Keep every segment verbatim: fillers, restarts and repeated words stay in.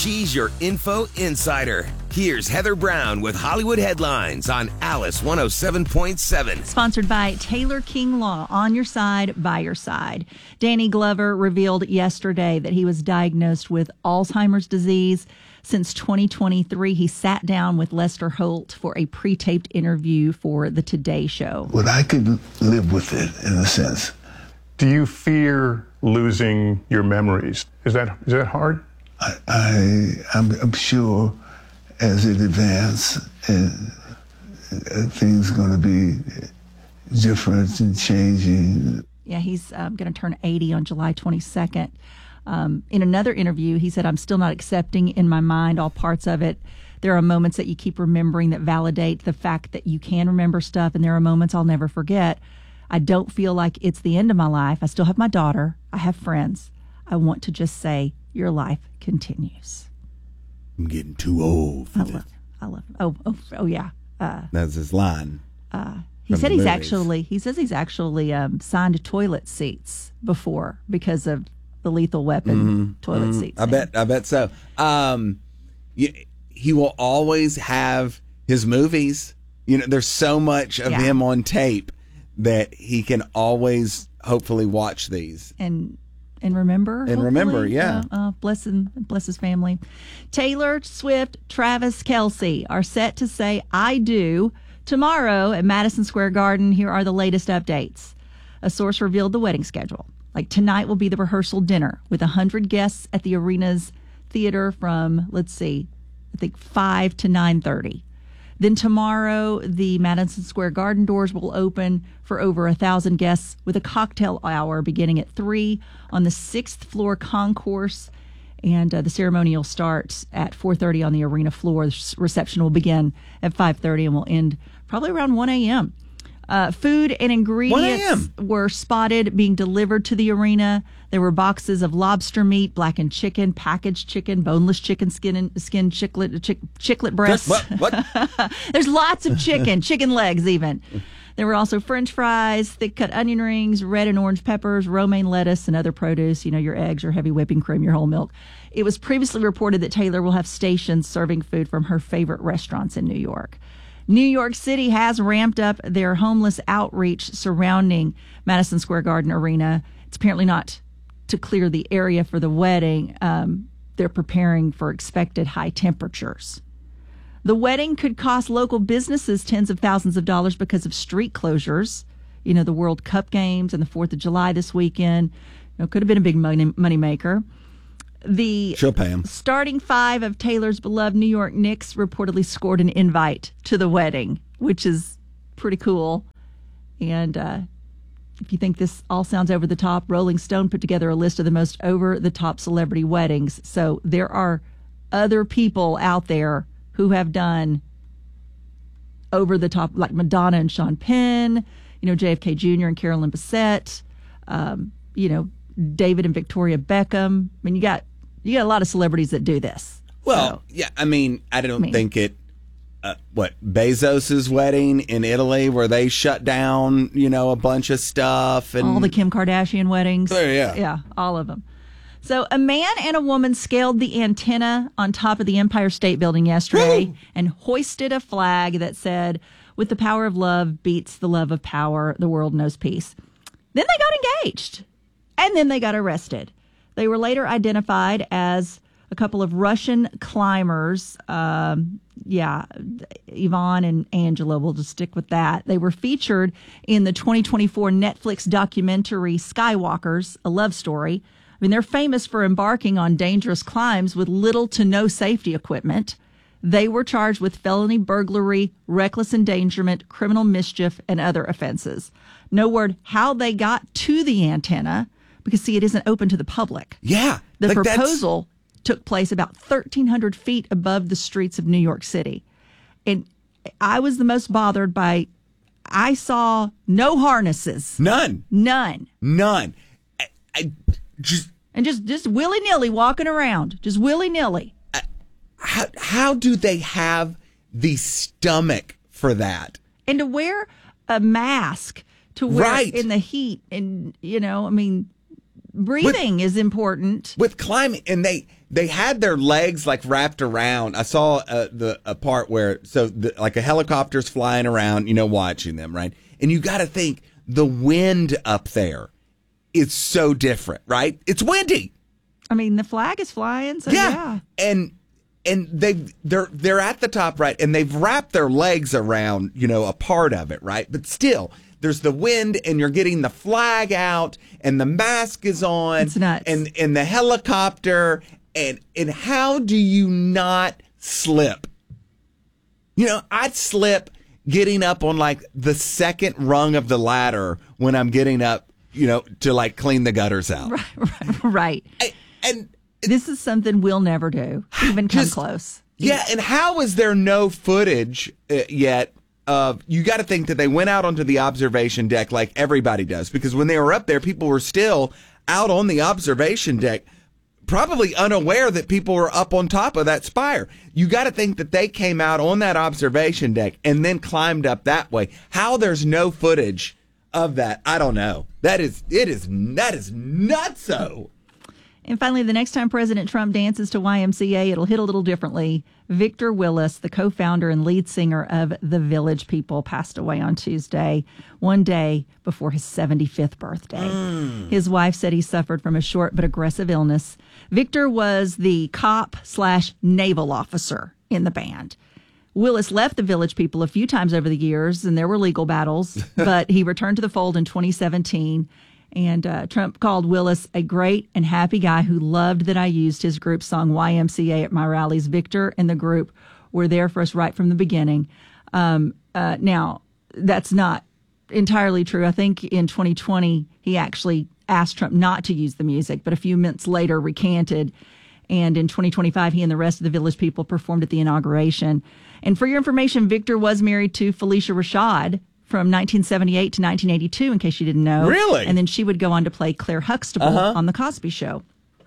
She's your info insider. Here's Heather Brown with Hollywood Headlines on Alice one oh seven point seven. Sponsored by Taylor King Law. On your side, by your side. Danny Glover revealed yesterday that he was diagnosed with Alzheimer's disease. Since twenty twenty-three, he sat down with Lester Holt for a pre-taped interview for The Today Show. But I could live with it in a sense. Do you fear losing your memories? Is that is that hard? I, I I'm, I'm sure as it advances, and uh, things are going to be different and changing. Yeah, he's um, going to turn eighty on July twenty-second. Um, in another interview, he said, "I'm still not accepting in my mind all parts of it. There are moments that you keep remembering that validate the fact that you can remember stuff, and there are moments I'll never forget. I don't feel like it's the end of my life. I still have my daughter. I have friends. I want to just say your life continues." I'm getting too old for I this. love him. I love him. Oh, oh, oh yeah. Uh, That's his line. uh, he From said the he's movies. actually, he says he's actually um, signed toilet seats before because of the Lethal Weapon toilet seats. I bet. I bet so. Um, you, he will always have his movies. You know, there's so much of Yeah. him on tape that he can always, hopefully, watch these. And and remember. And remember, hopefully. yeah. Uh, uh, bless him, bless his family. Taylor Swift, Travis Kelce are set to say "I do" tomorrow at Madison Square Garden. Here are the latest updates. A source revealed the wedding schedule. Like tonight will be the rehearsal dinner with one hundred guests at the arena's theater from, let's see, I think five to nine thirty. Then tomorrow, the Madison Square Garden doors will open for over one thousand guests with a cocktail hour beginning at three on the sixth floor concourse. And uh, the ceremony will start at four thirty on the arena floor. The reception will begin at five thirty and will end probably around one a.m. Uh, food and ingredients were spotted being delivered to the arena. There were boxes of lobster meat, blackened chicken, packaged chicken, boneless chicken, skin and skin chiclet, chick, chiclet breasts. What? What? There's lots of chicken, chicken legs even. There were also French fries, thick cut onion rings, red and orange peppers, romaine lettuce, and other produce. You know, your eggs, your heavy whipping cream, your whole milk. It was previously reported that Taylor will have stations serving food from her favorite restaurants in New York. New York City has ramped up their homeless outreach surrounding Madison Square Garden Arena. It's apparently not to clear the area for the wedding. Um, they're preparing for expected high temperatures. The wedding could cost local businesses tens of thousands of dollars because of street closures. You know, the World Cup games and the fourth of July this weekend. You know, could have been a big money money maker. The She'll pay him. starting five of Taylor's beloved New York Knicks reportedly scored an invite to the wedding, which is pretty cool. And uh, if you think this all sounds over the top, Rolling Stone put together a list of the most over the top celebrity weddings. So there are other people out there who have done over the top, like Madonna and Sean Penn, you know, J F K Junior and Carolyn Bessette, um, you know, David and Victoria Beckham. I mean, you got you got a lot of celebrities that do this. Well, So, yeah, I mean, I don't I mean- think it, uh, what, Bezos's wedding in Italy where they shut down, you know, a bunch of stuff. And all the Kim Kardashian weddings. Oh, yeah. Yeah, all of them. So a man and a woman scaled the antenna on top of the Empire State Building yesterday Woo! and hoisted a flag that said, "With the power of love beats the love of power, the world knows peace." Then they got engaged, and then they got arrested. They were later identified as a couple of Russian climbers. Um, yeah, Yvonne and Angela, we'll just stick with that. They were featured in the twenty twenty-four Netflix documentary Skywalkers, A Love Story. I mean, they're famous for embarking on dangerous climbs with little to no safety equipment. They were charged with felony burglary, reckless endangerment, criminal mischief, and other offenses. No word how they got to the antenna, because, see, it isn't open to the public. Yeah. The like that's- proposal took place about thirteen hundred feet above the streets of New York City. And I was the most bothered by, I saw no harnesses. None. None. None. I, I just, And just, just willy-nilly walking around. Just willy-nilly. how, how do they have the stomach for that? And to wear a mask to wear Right. in the heat. And, you know, I mean, breathing is important. With climbing, and they they had their legs like wrapped around. I saw uh, the a part where so the, like a helicopter's flying around, you know, watching them, right? And you got to think the wind up there is so different, right? It's windy. I mean, the flag is flying, so yeah. yeah. And and they they're they're at the top, right? And they've wrapped their legs around, you know, a part of it, right? But still, there's the wind, and you're getting the flag out, and the mask is on, it's nuts. and and the helicopter, and and how do you not slip? You know, I'd slip getting up on like the second rung of the ladder when I'm getting up, you know, to like clean the gutters out. Right, right, right. I, and this is something we'll never do, even come just, close. Yeah, and how is there no footage uh, yet? Of you got to think that they went out onto the observation deck like everybody does, because when they were up there, people were still out on the observation deck, probably unaware that people were up on top of that spire. You got to think that they came out on that observation deck and then climbed up that way. How there's no footage of that, I don't know. That is it is that is nutso. And finally, the next time President Trump dances to Y M C A, it'll hit a little differently. Victor Willis, the co-founder and lead singer of The Village People, passed away on Tuesday, one day before his seventy-fifth birthday. Mm. His wife said he suffered from a short but aggressive illness. Victor was the cop slash naval officer in the band. Willis left The Village People a few times over the years, and there were legal battles, but he returned to the fold in twenty seventeen. And uh, Trump called Willis a great and happy guy who loved that I used his group song Y M C A at my rallies. Victor and the group were there for us right from the beginning. Um, uh, now, that's not entirely true. I think in twenty twenty, he actually asked Trump not to use the music, but a few months later recanted. And in twenty twenty-five, he and the rest of the Village People performed at the inauguration. And for your information, Victor was married to Felicia Rashad from nineteen seventy-eight to nineteen eighty-two, in case you didn't know. Really? And then she would go on to play Claire Huxtable uh-huh. on The Cosby Show.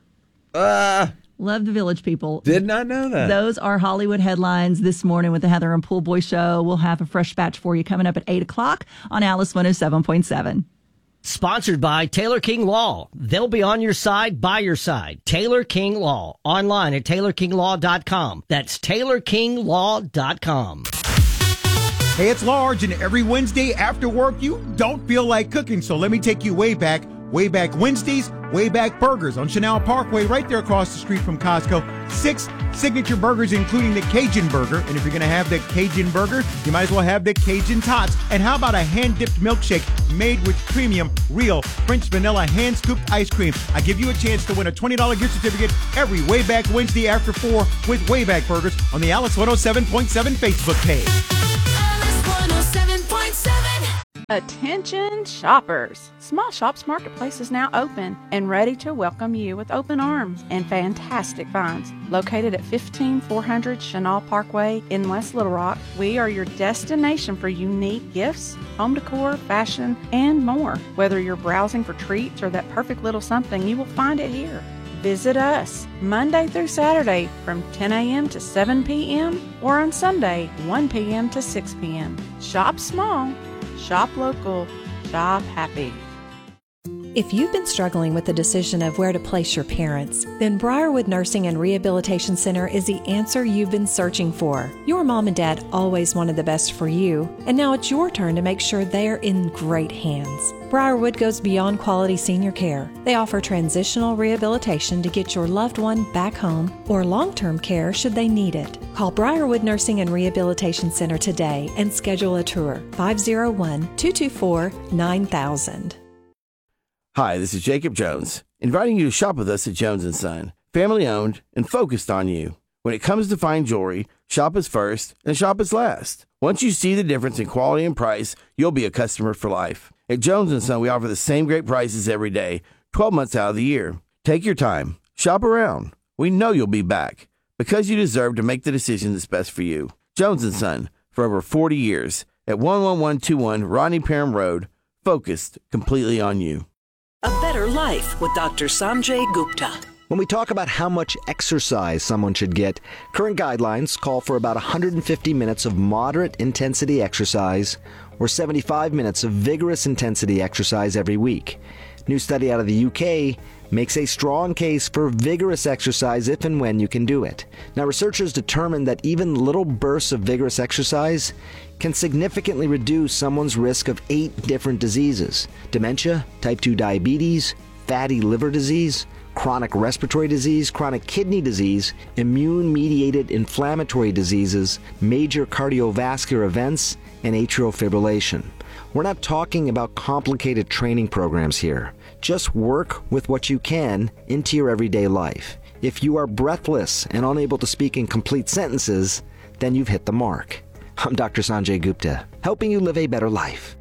Uh, Love The Village People. Did not know that. Those are Hollywood headlines this morning with the Heather and Pool Boy Show. We'll have a fresh batch for you coming up at eight o'clock on Alice one oh seven point seven. Sponsored by Taylor King Law. They'll be on your side, by your side. Taylor King Law. Online at taylor king law dot com. That's taylor king law dot com. Hey, it's Large, and every Wednesday after work, you don't feel like cooking, so let me take you way back. Way Back Wednesdays, Way Back Burgers on Chanel Parkway, right there across the street from Costco. Six signature burgers, including the Cajun Burger. And if you're going to have the Cajun Burger, you might as well have the Cajun Tots. And how about a hand-dipped milkshake made with premium, real French vanilla hand-scooped ice cream? I give you a chance to win a twenty dollars gift certificate every Way Back Wednesday after four with Way Back Burgers on the Alice one oh seven point seven Facebook page. Alice one oh seven point seven. Attention shoppers! Small Shops Marketplace is now open and ready to welcome you with open arms and fantastic finds. Located at fifteen four hundred Chenal Parkway in West Little Rock, we are your destination for unique gifts, home decor, fashion, and more. Whether you're browsing for treats or that perfect little something, you will find it here. Visit us Monday through Saturday from ten a.m. to seven p.m. or on Sunday one p.m. to six p.m. Shop small. Shop local, shop happy. If you've been struggling with the decision of where to place your parents, then Briarwood Nursing and Rehabilitation Center is the answer you've been searching for. Your mom and dad always wanted the best for you, and now it's your turn to make sure they're in great hands. Briarwood goes beyond quality senior care. They offer transitional rehabilitation to get your loved one back home or long-term care should they need it. Call Briarwood Nursing and Rehabilitation Center today and schedule a tour. five oh one, two two four, nine thousand. Hi, this is Jacob Jones, inviting you to shop with us at Jones and Son, family owned and focused on you. When it comes to fine jewelry, shop us first and shop us last. Once you see the difference in quality and price, you'll be a customer for life. At Jones and Son, we offer the same great prices every day, twelve months out of the year. Take your time. Shop around. We know you'll be back because you deserve to make the decision that's best for you. Jones and Son, for over forty years, at one one one two one Rodney Parham Road, focused completely on you. A better life with Doctor Sanjay Gupta. When we talk about how much exercise someone should get, current guidelines call for about one hundred fifty minutes of moderate intensity exercise or seventy-five minutes of vigorous intensity exercise every week. New study out of the U K makes a strong case for vigorous exercise if and when you can do it. Now, researchers determined that even little bursts of vigorous exercise can significantly reduce someone's risk of eight different diseases: dementia, type two diabetes, fatty liver disease, chronic respiratory disease, chronic kidney disease, immune-mediated inflammatory diseases, major cardiovascular events, and atrial fibrillation. We're not talking about complicated training programs here. Just work with what you can into your everyday life. If you are breathless and unable to speak in complete sentences, then you've hit the mark. I'm Doctor Sanjay Gupta, helping you live a better life.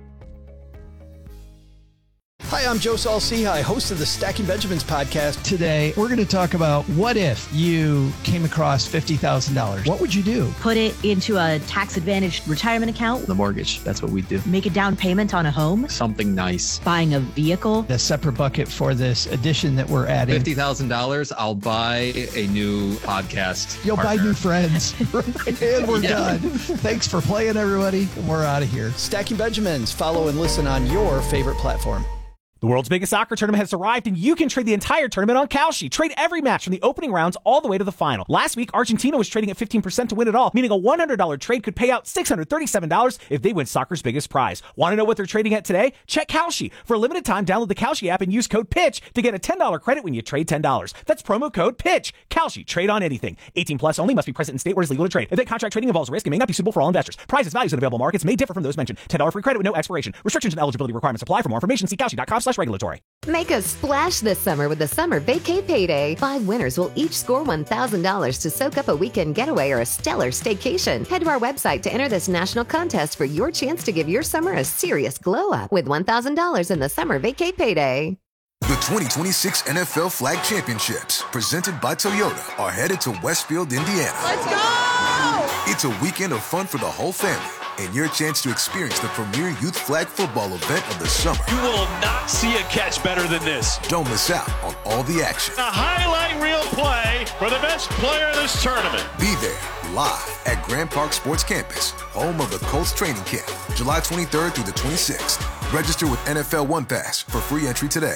Hi, I'm Joe Saul-Sehy, host of the Stacking Benjamins podcast. Today, we're going to talk about what if you came across fifty thousand dollars. What would you do? Put it into a tax-advantaged retirement account. The mortgage. That's what we do. Make a down payment on a home. Something nice. Buying a vehicle. A separate bucket for this addition that we're adding. fifty thousand dollars, I'll buy a new podcast. You'll partner. buy new friends. And we're Yeah. done. Thanks for playing, everybody. We're out of here. Stacking Benjamins. Follow and listen on your favorite platform. The world's biggest soccer tournament has arrived, and you can trade the entire tournament on Kalshi. Trade every match from the opening rounds all the way to the final. Last week, Argentina was trading at fifteen percent to win it all, meaning a one hundred dollars trade could pay out six hundred thirty-seven dollars if they win soccer's biggest prize. Want to know what they're trading at today? Check Kalshi. For a limited time, download the Kalshi app and use code PITCH to get a ten dollars credit when you trade ten dollars. That's promo code PITCH. Kalshi. Trade on anything. eighteen plus only. Must be present in state where it's legal to trade. Event contract trading involves risk and may not be suitable for all investors. Prizes, values, and available markets may differ from those mentioned. ten dollars free credit with no expiration. Restrictions and eligibility requirements apply. For more information, see Kalshi.com slash regulatory. Make a splash this summer with the Summer Vacay Payday. Five winners will each score one thousand dollars to soak up a weekend getaway or a stellar staycation. Head to our website to enter this national contest for your chance to give your summer a serious glow up with one thousand dollars in the Summer Vacay Payday. The twenty twenty-six N F L Flag Championships, presented by Toyota, are headed to Westfield, Indiana. Let's go! It's a weekend of fun for the whole family and your chance to experience the premier youth flag football event of the summer. You will not see a catch better than this. Don't miss out on all the action. A highlight reel play for the best player in this tournament. Be there live at Grand Park Sports Campus, home of the Colts training camp, July twenty-third through the twenty-sixth. Register with N F L One Pass for free entry today.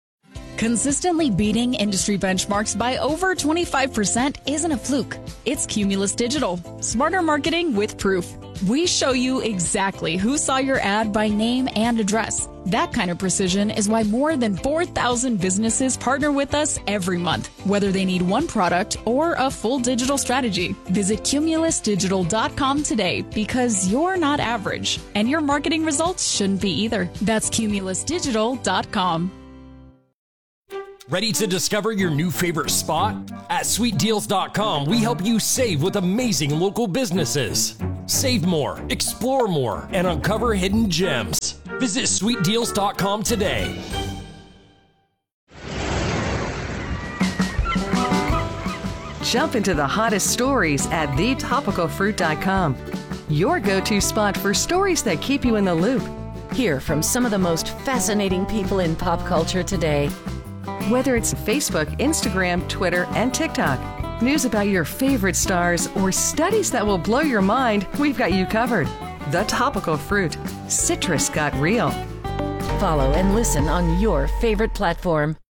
Consistently beating industry benchmarks by over twenty-five percent isn't a fluke. It's Cumulus Digital. Smarter marketing with proof. We show you exactly who saw your ad by name and address. That kind of precision is why more than four thousand businesses partner with us every month, whether they need one product or a full digital strategy. Visit cumulus digital dot com today because you're not average, and your marketing results shouldn't be either. That's cumulus digital dot com. Ready to discover your new favorite spot? At sweet deals dot com, we help you save with amazing local businesses. Save more, explore more, and uncover hidden gems. Visit sweet deals dot com today. Jump into the hottest stories at the topical fruit dot com. Your go-to spot for stories that keep you in the loop. Hear from some of the most fascinating people in pop culture today. Whether it's Facebook, Instagram, Twitter, and TikTok, news about your favorite stars, or studies that will blow your mind, we've got you covered. The Topical Fruit. Citrus got real. Follow and listen on your favorite platform.